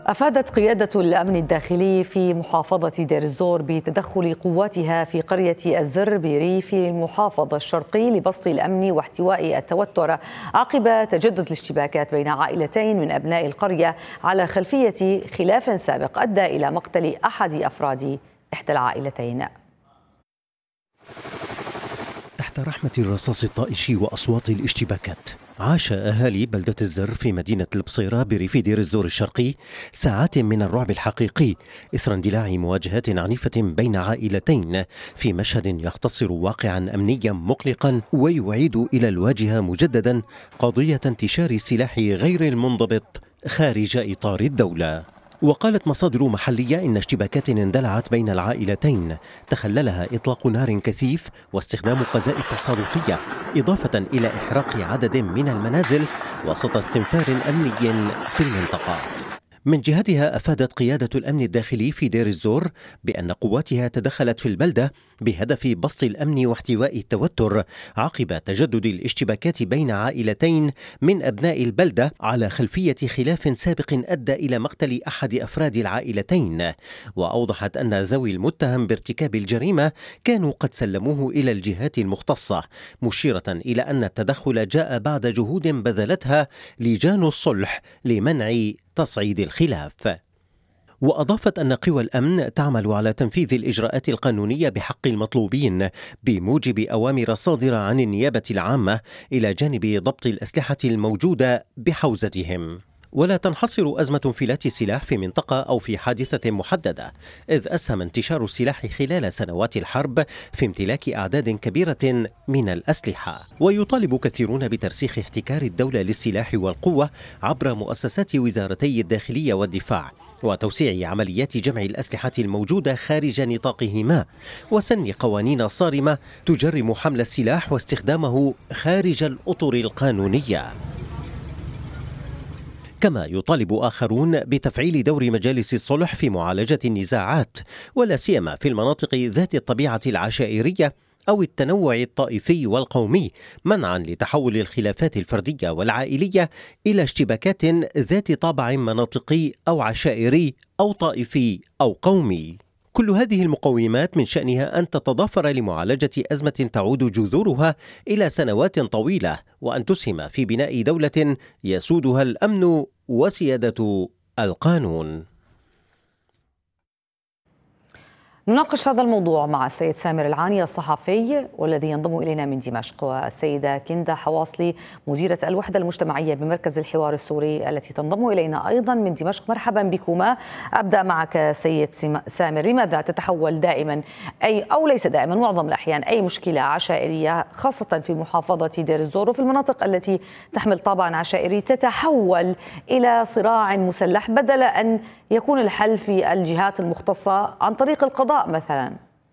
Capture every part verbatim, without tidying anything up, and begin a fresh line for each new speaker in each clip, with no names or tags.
أفادت قيادة الأمن الداخلي في محافظة دير الزور بتدخل قواتها في قرية الزر بريف المحافظة الشرقي لبسط الأمن واحتواء التوتر عقب تجدد الاشتباكات بين عائلتين من أبناء القرية على خلفية خلاف سابق أدى إلى مقتل أحد أفراد إحدى العائلتين.
تحت رحمة الرصاص الطائش وأصوات الاشتباكات، عاش أهالي بلدة الزر في مدينة البصيرة بريف دير الزور الشرقي ساعات من الرعب الحقيقي إثر اندلاع مواجهات عنيفة بين عائلتين في مشهد يختصر واقعا أمنيا مقلقا ويعيد إلى الواجهة مجددا قضية انتشار السلاح غير المنضبط خارج إطار الدولة. وقالت مصادر محلية إن اشتباكات اندلعت بين العائلتين تخللها إطلاق نار كثيف واستخدام قذائف صاروخية، إضافة إلى إحراق عدد من المنازل وسط استنفار أمني في المنطقة. من جهتها أفادت قيادة الأمن الداخلي في دير الزور بأن قواتها تدخلت في البلدة بهدف بسط الأمن واحتواء التوتر عقب تجدد الاشتباكات بين عائلتين من أبناء البلدة على خلفية خلاف سابق أدى إلى مقتل أحد أفراد العائلتين. وأوضحت أن ذوي المتهم بارتكاب الجريمة كانوا قد سلموه إلى الجهات المختصة، مشيرة إلى أن التدخل جاء بعد جهود بذلتها لجان الصلح لمنع تصعيد الخلاف. وأضافت أن قوى الأمن تعمل على تنفيذ الإجراءات القانونية بحق المطلوبين بموجب أوامر صادرة عن النيابة العامة إلى جانب ضبط الأسلحة الموجودة بحوزتهم. ولا تنحصر أزمة انفلات السلاح في منطقة أو في حادثة محددة، إذ أسهم انتشار السلاح خلال سنوات الحرب في امتلاك أعداد كبيرة من الأسلحة. ويطالب كثيرون بترسيخ احتكار الدولة للسلاح والقوة عبر مؤسسات وزارتي الداخلية والدفاع، وتوسيع عمليات جمع الأسلحة الموجودة خارج نطاقهما، وسن قوانين صارمة تجرم حمل السلاح واستخدامه خارج الأطر القانونية. كما يطالب آخرون بتفعيل دور مجالس الصلح في معالجة النزاعات، ولا سيما في المناطق ذات الطبيعة العشائرية أو التنوع الطائفي والقومي، منعا لتحول الخلافات الفردية والعائلية إلى اشتباكات ذات طابع مناطقي أو عشائري أو طائفي أو قومي. كل هذه المقومات من شأنها أن تتضافر لمعالجة أزمة تعود جذورها إلى سنوات طويلة، وأن تسهم في بناء دولة يسودها الأمن وسيادة القانون.
نناقش هذا الموضوع مع السيد سامر العاني الصحفي والذي ينضم إلينا من دمشق، والسيدة كندا حواصلي مديرة الوحدة المجتمعية بمركز الحوار السوري التي تنضم إلينا أيضا من دمشق. مرحبا بكما. أبدأ معك سيد سامر، لماذا تتحول دائما أي أو ليس دائما معظم الأحيان أي مشكلة عشائرية خاصة في محافظة دير الزور وفي المناطق التي تحمل طابعا عشائري تتحول إلى صراع مسلح بدل أن يكون الحل في الجهات المختصة عن طريق القضاء مثلا؟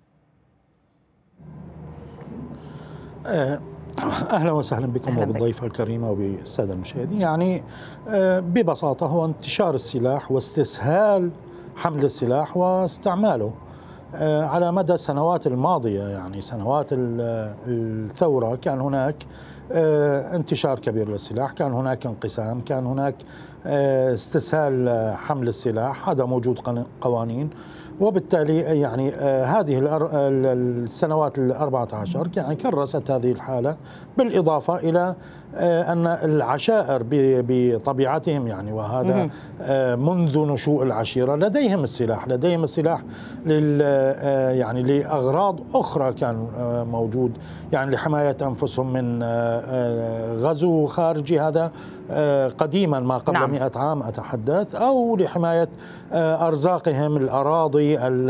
أهلا وسهلا بكم وبالضيفة الكريمة وبالسادة المشاهدين. يعني ببساطة هو انتشار السلاح واستسهال حمل السلاح واستعماله على مدى السنوات الماضية. يعني سنوات الثورة كان هناك انتشار كبير للسلاح، كان هناك انقسام، كان هناك استسهال حمل السلاح، هذا موجود قوانين. وبالتالي يعني هذه السنوات الأربعة عشر يعني كرست هذه الحالة، بالإضافة إلى أن العشائر بطبيعتهم يعني وهذا منذ نشوء العشيرة لديهم السلاح، لديهم السلاح لل يعني لأغراض أخرى كان موجود، يعني لحماية أنفسهم من غزو خارجي، هذا قديما ما قبل نعم. مئة عام أتحدث، أو لحماية أرزاقهم، الأراضي،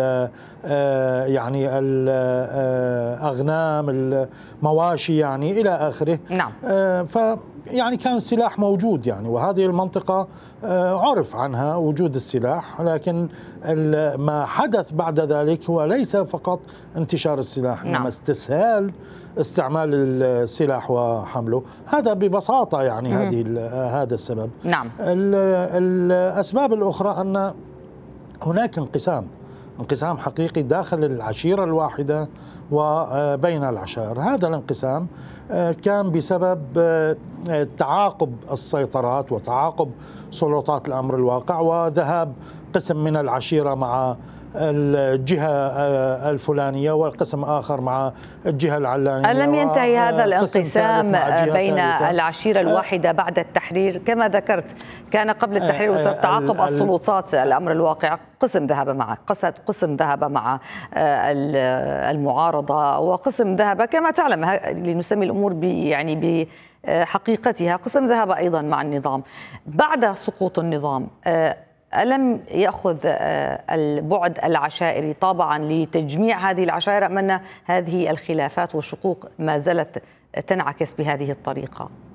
يعني الأغنام، المواشي، يعني إلى آخره.
نعم.
فيعني كان السلاح موجود يعني، وهذه المنطقة عرف عنها وجود السلاح، لكن ما حدث بعد ذلك هو ليس فقط انتشار السلاح، إنما نعم. استسهال استعمال السلاح وحمله. هذا ببساطة يعني مم. هذه هذا السبب.
نعم.
الأسباب الأخرى أن هناك انقسام انقسام حقيقي داخل العشيرة الواحدة وبين العشائر. هذا الانقسام كان بسبب تعاقب السيطرات وتعاقب سلطات الأمر الواقع، وذهاب قسم من العشيرة مع الجهة الفلانية والقسم آخر مع الجهة العلانية.
ألم ينتهي هذا الانقسام بين العشيرة الواحدة بعد التحرير؟ كما ذكرت كان قبل التحرير وسط تعاقب السلطات الأمر الواقع، قسم ذهب مع قسد، قسم ذهب مع المعارضة، وقسم ذهب كما تعلم لنسمي الأمور يعني بحقيقتها، قسم ذهب أيضا مع النظام. بعد سقوط النظام ألم يأخذ البعد العشائري طابعا لتجميع هذه العشائر أم أن هذه الخلافات والشقوق ما زالت تنعكس بهذه الطريقة؟